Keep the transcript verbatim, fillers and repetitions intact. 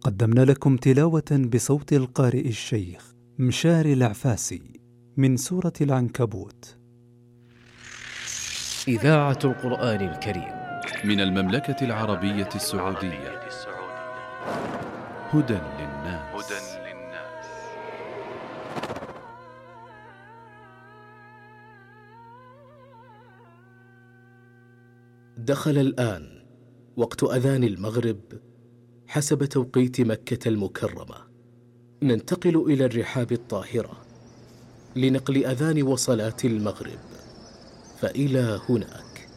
قدمنا لكم تلاوة بصوت القارئ الشيخ مشاري العفاسي من سورة العنكبوت. إذاعة القرآن الكريم من المملكة العربية السعودية. هدى للناس. دخل الآن وقت أذان المغرب حسب توقيت مكة المكرمة. ننتقل إلى الرحاب الطاهرة لنقل أذان وصلاة المغرب، فإلى هناك.